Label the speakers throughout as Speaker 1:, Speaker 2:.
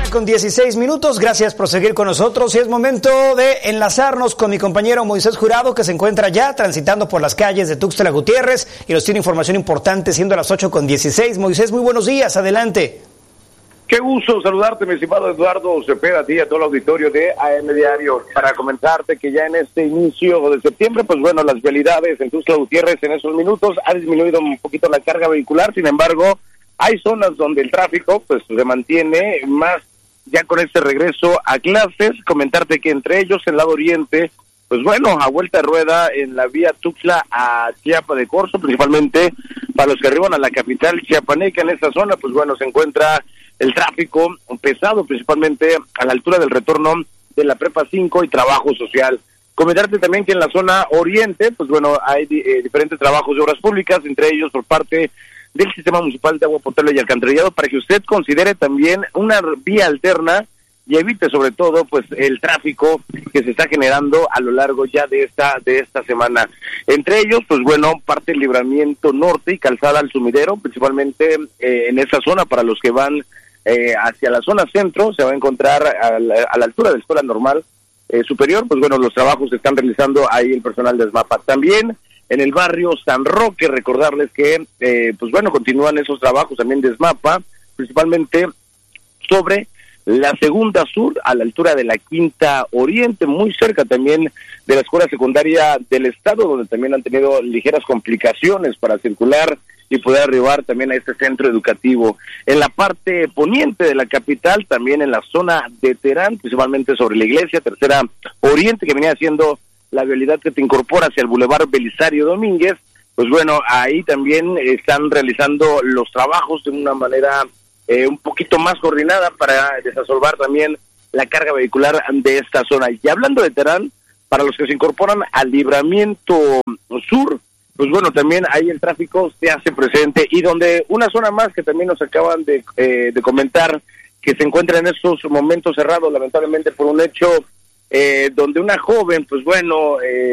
Speaker 1: con 16 minutos, gracias por seguir con nosotros y es momento de enlazarnos con mi compañero Moisés Jurado, que se encuentra ya transitando por las calles de Tuxtla Gutiérrez y nos tiene información importante siendo las 8:16. Moisés, muy buenos días, adelante.
Speaker 2: Qué gusto saludarte, mi estimado Eduardo Cepeda, a ti y a todo el auditorio de AM Diario, para comentarte que ya en este inicio de septiembre, pues bueno, las vialidades en Tuxtla Gutiérrez en esos minutos ha disminuido un poquito la carga vehicular, sin embargo, hay zonas donde el tráfico pues se mantiene más ya con este regreso a clases. Comentarte que entre ellos el lado oriente, pues bueno, a vuelta de rueda en la vía Tuxtla a Chiapa de Corzo, principalmente para los que arriban a la capital chiapaneca. En esta zona, pues bueno, se encuentra el tráfico pesado, principalmente a la altura del retorno de la Prepa 5 y Trabajo Social. Comentarte también que en la zona oriente, pues bueno, hay diferentes trabajos de obras públicas, entre ellos por parte del Sistema Municipal de Agua Potable y Alcantarillado, para que usted considere también una vía alterna y evite sobre todo pues el tráfico que se está generando a lo largo ya de esta semana. Entre ellos, pues bueno, parte del Libramiento Norte y Calzada al Sumidero, principalmente en esa zona. Para los que van hacia la zona centro, se va a encontrar a la altura de la Escuela Normal Superior, pues bueno, los trabajos se están realizando ahí el personal de SMAPA. También en el barrio San Roque, recordarles que, pues bueno, continúan esos trabajos también de SMAPA, principalmente sobre la Segunda Sur, a la altura de la Quinta Oriente, muy cerca también de la Escuela Secundaria del Estado, donde también han tenido ligeras complicaciones para circular y poder arribar también a este centro educativo. En la parte poniente de la capital, también en la zona de Terán, principalmente sobre la Iglesia Tercera Oriente, que venía haciendo la vialidad que te incorpora hacia el Boulevard Belisario Domínguez, pues bueno, ahí también están realizando los trabajos de una manera un poquito más coordinada para desasolvar también la carga vehicular de esta zona. Y hablando de Terán, para los que se incorporan al Libramiento Sur, pues bueno, también ahí el tráfico se hace presente, y donde una zona más que también nos acaban de comentar que se encuentra en estos momentos cerrado, lamentablemente por un hecho donde una joven, pues bueno,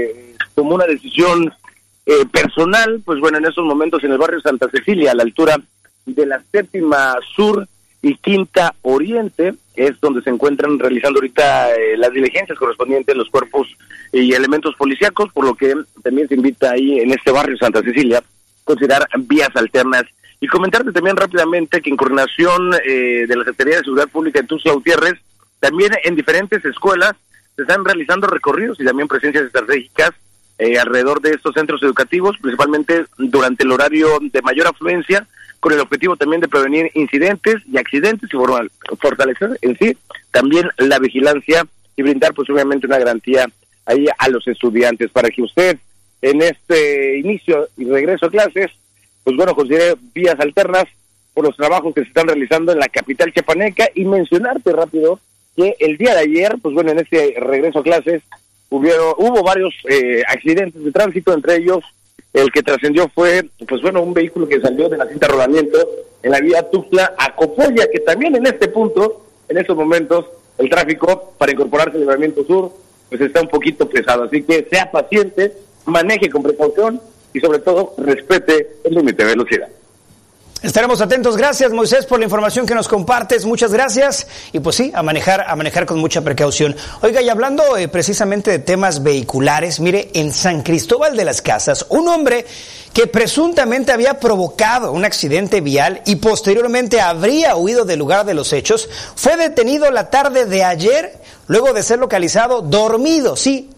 Speaker 2: tomó una decisión personal, pues bueno, en esos momentos en el barrio Santa Cecilia, a la altura de la Séptima Sur y Quinta Oriente, es donde se encuentran realizando ahorita las diligencias correspondientes los cuerpos y elementos policíacos, por lo que también se invita ahí en este barrio Santa Cecilia a considerar vías alternas. Y comentarte también rápidamente que en coordinación de la Secretaría de Seguridad Pública de Tuxtla Gutiérrez, también en diferentes escuelas se están realizando recorridos y también presencias estratégicas alrededor de estos centros educativos, principalmente durante el horario de mayor afluencia, con el objetivo también de prevenir incidentes y accidentes y fortalecer en sí también la vigilancia y brindar pues obviamente una garantía ahí a los estudiantes, para que usted en este inicio y regreso a clases, pues bueno, considere vías alternas por los trabajos que se están realizando en la capital chiapaneca. Y mencionarte rápido que el día de ayer, pues bueno, en este regreso a clases hubo varios accidentes de tránsito, entre ellos el que trascendió fue, pues bueno, un vehículo que salió de la cinta de rodamiento en la vía Tuxtla a Copolla, que también en este punto, en estos momentos, el tráfico para incorporarse al Libramiento Sur, pues está un poquito pesado. Así que sea paciente, maneje con precaución y sobre todo respete el límite de velocidad.
Speaker 1: Estaremos atentos. Gracias, Moisés, por la información que nos compartes. Muchas gracias. Y pues sí, a manejar con mucha precaución. Oiga, y hablando precisamente de temas vehiculares, mire, en San Cristóbal de las Casas, un hombre que presuntamente había provocado un accidente vial y posteriormente habría huido del lugar de los hechos, fue detenido la tarde de ayer, luego de ser localizado dormido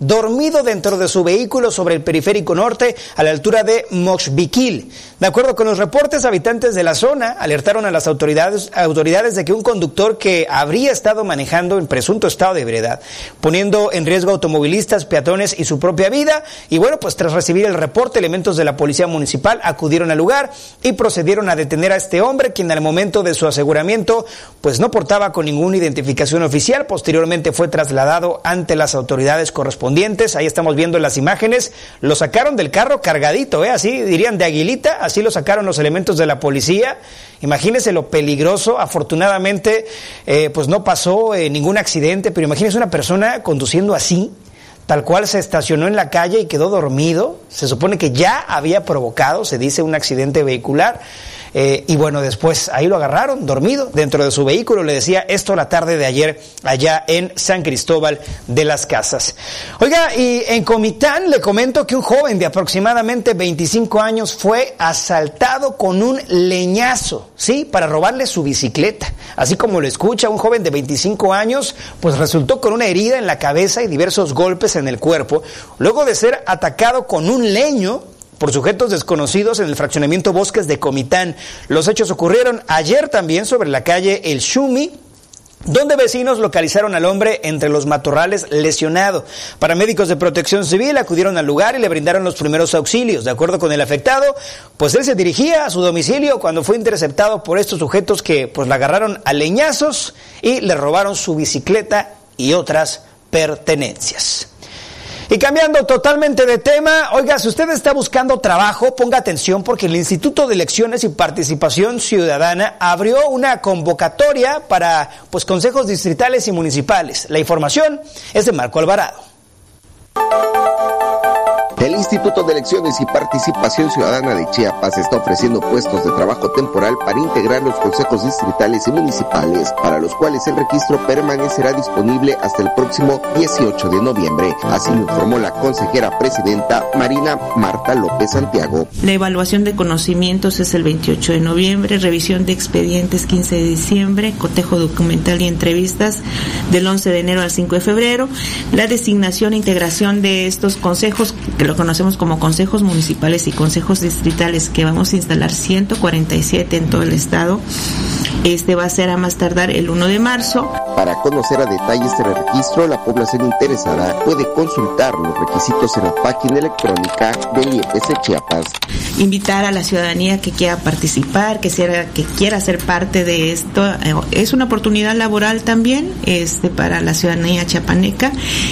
Speaker 1: dentro de su vehículo sobre el periférico norte a la altura de Moxbiquil. De acuerdo con los reportes, habitantes de la zona alertaron a las autoridades de que un conductor que habría estado manejando en presunto estado de ebriedad, poniendo en riesgo automovilistas, peatones y su propia vida. Y bueno, pues tras recibir el reporte, elementos de la policía municipal acudieron al lugar y procedieron a detener a este hombre, quien al momento de su aseguramiento pues no portaba con ninguna identificación oficial. Posteriormente fue trasladado ante las autoridades correspondientes. Ahí estamos viendo las imágenes. Lo sacaron del carro cargadito, así dirían de aguilita, así lo sacaron los elementos de la policía. Imagínese lo peligroso. Afortunadamente pues no pasó ningún accidente, pero imagínese una persona conduciendo así, tal cual se estacionó en la calle y quedó dormido. Se supone que ya había provocado, se dice, un accidente vehicular. y bueno, después ahí lo agarraron dormido dentro de su vehículo. Le decía esto la tarde de ayer allá en San Cristóbal de las Casas. Oiga, y en Comitán le comento que un joven de aproximadamente 25 años fue asaltado con un leñazo, ¿sí?, para robarle su bicicleta. Así como lo escucha, un joven de 25 años pues resultó con una herida en la cabeza y diversos golpes en el cuerpo, luego de ser atacado con un leño por sujetos desconocidos en el fraccionamiento Bosques de Comitán. Los hechos ocurrieron ayer también sobre la calle El Xumi, donde vecinos localizaron al hombre entre los matorrales lesionado. Paramédicos de Protección Civil acudieron al lugar y le brindaron los primeros auxilios. De acuerdo con el afectado, pues él se dirigía a su domicilio cuando fue interceptado por estos sujetos que pues la agarraron a leñazos y le robaron su bicicleta y otras pertenencias. Y cambiando totalmente de tema, oiga, si usted está buscando trabajo, ponga atención porque el Instituto de Elecciones y Participación Ciudadana abrió una convocatoria para pues consejos distritales y municipales. La información es de Marco Alvarado.
Speaker 3: El Instituto de Elecciones y Participación Ciudadana de Chiapas está ofreciendo puestos de trabajo temporal para integrar los consejos distritales y municipales, para los cuales el registro permanecerá disponible hasta el próximo 18 de noviembre. Así lo informó la consejera presidenta Marina Marta López Santiago.
Speaker 4: La evaluación de conocimientos es el 28 de noviembre, revisión de expedientes 15 de diciembre, cotejo documental y entrevistas del 11 de enero al 5 de febrero. La designación e integración de estos consejos, que lo conocemos como consejos municipales y consejos distritales, que vamos a instalar 147 en todo el estado. Va a ser a más tardar el 1 de marzo.
Speaker 3: Para conocer a detalle este registro, la población interesada puede consultar los requisitos en la página electrónica del IEPC Chiapas.
Speaker 4: Invitar a la ciudadanía que quiera participar, que quiera ser parte de esto. Es una oportunidad laboral también para la ciudadanía chiapaneca.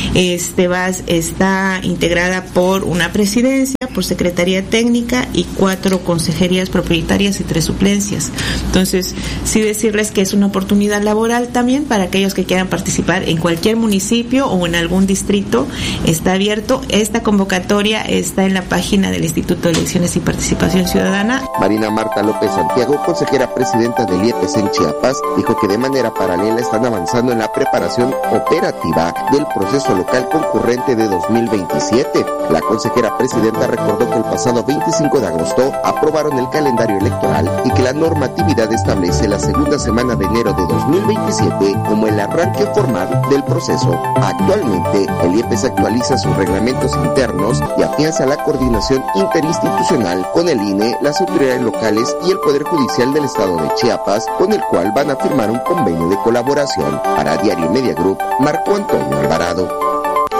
Speaker 4: Está integrada por una presidencia, por secretaría técnica y 4 consejerías propietarias y 3 suplencias. Entonces, sí decirles que es una oportunidad laboral también para aquellos que quieran participar en cualquier municipio o en algún distrito. Está abierto. Esta convocatoria está en la página del Instituto de Elecciones y Participación Ciudadana.
Speaker 3: Marina Marta López Santiago, consejera presidenta del IEPC en Chiapas, dijo que de manera paralela están avanzando en la preparación operativa del proceso local concurrente de 2027. La consejera presidenta recordó que el pasado 25 de agosto aprobaron el calendario electoral y que la normatividad establece la segunda semana de enero de 2027 como el arranque formal del proceso. Actualmente, el IEPC actualiza sus reglamentos internos y afianza la coordinación interinstitucional con el INE, las autoridades locales y el Poder Judicial del Estado de Chiapas, con el cual van a firmar un convenio de colaboración. Para Diario Media Group, Marco Antonio Alvarado.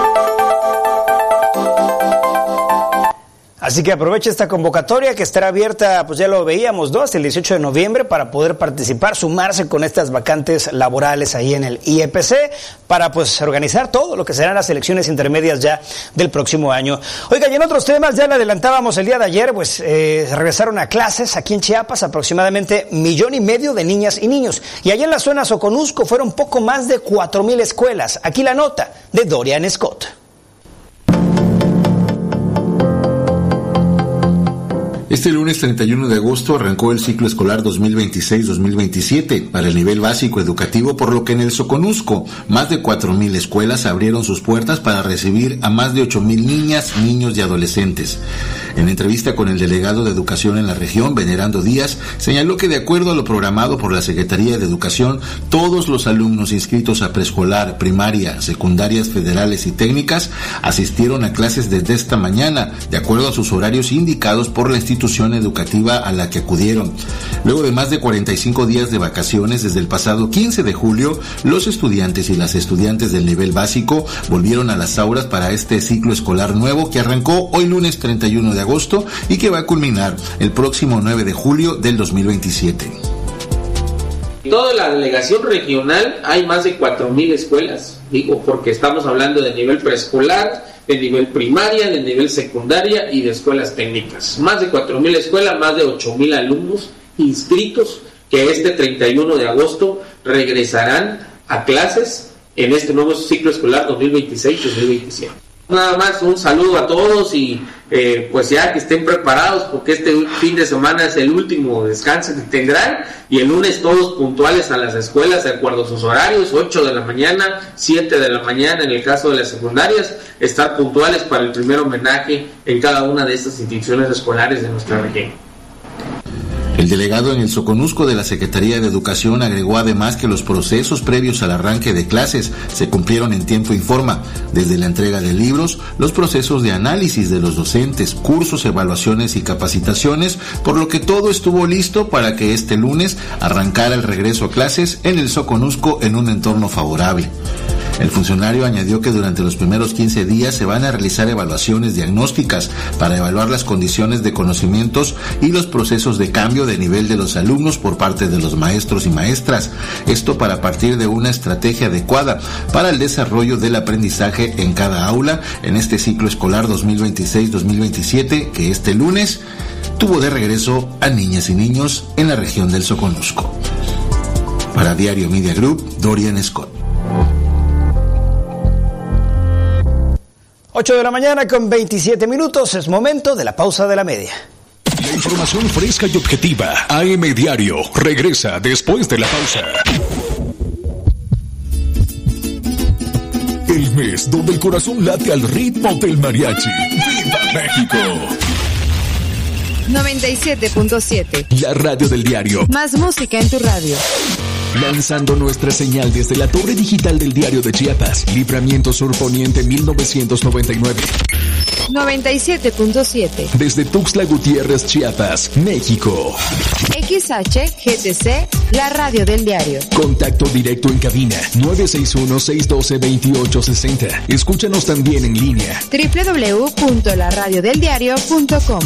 Speaker 1: Así que aproveche esta convocatoria que estará abierta, pues ya lo veíamos, ¿no?, hasta el 18 de noviembre para poder participar, sumarse con estas vacantes laborales ahí en el IEPC para pues organizar todo lo que serán las elecciones intermedias ya del próximo año. Oiga, y en otros temas, ya le adelantábamos el día de ayer, pues regresaron a clases aquí en Chiapas aproximadamente 1,5 millones de niñas y niños. Y allá en la zona Soconusco fueron poco más de 4,000 escuelas. Aquí la nota de Dorian Scott.
Speaker 5: Este lunes 31 de agosto arrancó el ciclo escolar 2026-2027 para el nivel básico educativo, por lo que en el Soconusco más de 4,000 escuelas abrieron sus puertas para recibir a más de 8,000 niñas, niños y adolescentes. En entrevista con el delegado de Educación en la región, Venerando Díaz, señaló que de acuerdo a lo programado por la Secretaría de Educación, todos los alumnos inscritos a preescolar, primaria, secundarias federales y técnicas asistieron a clases desde esta mañana, de acuerdo a sus horarios indicados por la institución educativa a la que acudieron. Luego de más de 45 días de vacaciones desde el pasado 15 de julio, los estudiantes y las estudiantes del nivel básico volvieron a las aulas para este ciclo escolar nuevo que arrancó hoy lunes 31 de agosto y que va a culminar el próximo 9 de julio del 2027.
Speaker 6: Toda la delegación regional hay más de 4,000 escuelas, digo, porque estamos hablando de nivel preescolar, de nivel primaria, de nivel secundaria y de escuelas técnicas. Más de 4,000 escuelas, más de 8,000 alumnos inscritos que este 31 de agosto regresarán a clases en este nuevo ciclo escolar 2026-2027. Nada más un saludo a todos y pues ya que estén preparados porque este fin de semana es el último descanso que tendrán y el lunes todos puntuales a las escuelas de acuerdo a sus horarios, 8 de la mañana, 7 de la mañana en el caso de las secundarias, estar puntuales para el primer homenaje en cada una de estas instituciones escolares de nuestra región.
Speaker 5: El delegado en el Soconusco de la Secretaría de Educación agregó además que los procesos previos al arranque de clases se cumplieron en tiempo y forma, desde la entrega de libros, los procesos de análisis de los docentes, cursos, evaluaciones y capacitaciones, por lo que todo estuvo listo para que este lunes arrancara el regreso a clases en el Soconusco en un entorno favorable. El funcionario añadió que durante los primeros 15 días se van a realizar evaluaciones diagnósticas para evaluar las condiciones de conocimientos y los procesos de cambio de nivel de los alumnos por parte de los maestros y maestras. Esto para partir de una estrategia adecuada para el desarrollo del aprendizaje en cada aula en este ciclo escolar 2026-2027 que este lunes tuvo de regreso a niñas y niños en la región del Soconusco. Para Diario Media Group, Dorian Scott.
Speaker 1: 8 de la mañana con 27 minutos, es momento de la pausa de la media.
Speaker 7: La información fresca y objetiva, AM Diario, regresa después de la pausa. El mes donde el corazón late al ritmo del mariachi. ¡Viva México!
Speaker 8: 97.7.
Speaker 7: La radio del diario.
Speaker 8: Más música en tu radio.
Speaker 7: Lanzando nuestra señal desde la torre digital del Diario de Chiapas, Libramiento Sur Poniente 1999.
Speaker 8: 97.7.
Speaker 7: Desde Tuxtla Gutiérrez, Chiapas, México.
Speaker 8: XHGTC, la radio del diario.
Speaker 7: Contacto directo en cabina 961-612-2860. Escúchanos también en línea.
Speaker 8: www.laradiodeldiario.com.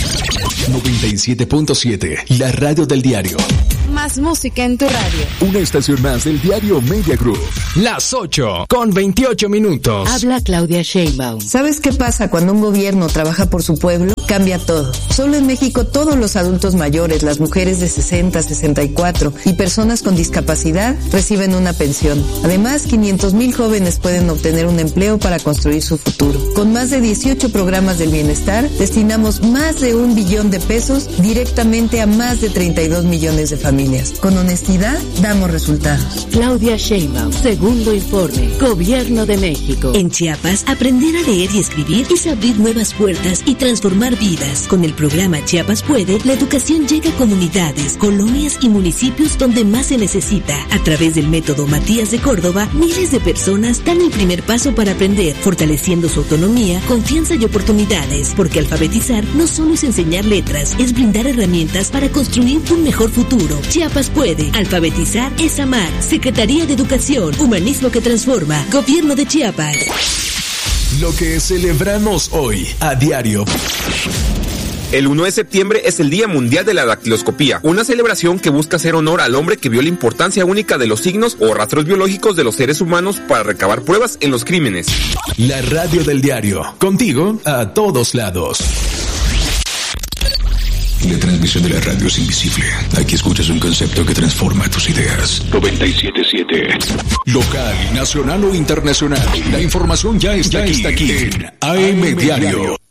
Speaker 7: 97.7, la radio del diario.
Speaker 8: Más música en tu radio.
Speaker 7: Una estación más del Diario Media Group.
Speaker 9: Las 8 con 28 minutos.
Speaker 10: Habla Claudia Sheinbaum.
Speaker 11: ¿Sabes qué pasa cuando un gobierno trabaja por su pueblo? Cambia todo. Solo en México todos los adultos mayores, las mujeres de 60, 64 y personas con discapacidad reciben una pensión. Además, 500,000 jóvenes pueden obtener un empleo para construir su futuro. Con más de 18 programas del bienestar, destinamos más de 1 billón de pesos directamente a más de 32 millones de familias. Con honestidad, damos resultados.
Speaker 10: Claudia Sheinbaum, segundo informe, Gobierno de México.
Speaker 12: En Chiapas, aprender a leer y escribir es abrir nuevas puertas y transformar vidas. Con el programa Chiapas Puede, la educación llega a comunidades, colonias y municipios donde más se necesita. A través del método Matías de Córdoba, miles de personas dan el primer paso para aprender, fortaleciendo su autonomía, confianza y oportunidades. Porque alfabetizar no solo es enseñar letras, es brindar herramientas para construir un mejor futuro. Chiapas Puede. Alfabetizar es amar. Secretaría de Educación. Humanismo que transforma. Gobierno de Chiapas.
Speaker 7: Lo que celebramos hoy a diario.
Speaker 13: El 1 de septiembre es el Día Mundial de la Dactiloscopía, una celebración que busca hacer honor al hombre que vio la importancia única de los signos o rastros biológicos de los seres humanos para recabar pruebas en los crímenes.
Speaker 7: La radio del diario, contigo a todos lados. La transmisión de la radio es invisible. Aquí escuchas un concepto que transforma tus ideas. 97.7. Local, nacional o internacional. La información ya está aquí en AM Diario.